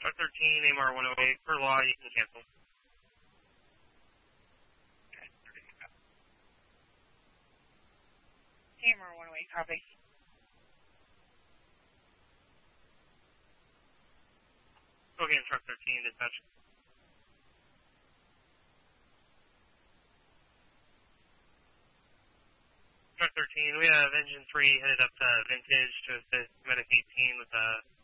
Truck 13, AMR 108, per law, you can cancel. AMR 108, copy. Again, Truck 13, dispatch. Truck 13, we have engine 3 headed up to Vintage to assist Medic 18 with